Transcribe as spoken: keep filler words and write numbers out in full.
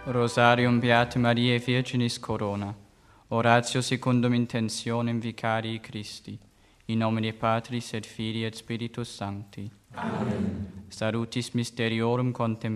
Rosarium Beate Mariae Virginis Corona. Oratio secundum intentionem Vicarii Christi. In nomine Patris et Filii et Spiritus Sancti. Amen. Salutis Mysteriorum contemplare.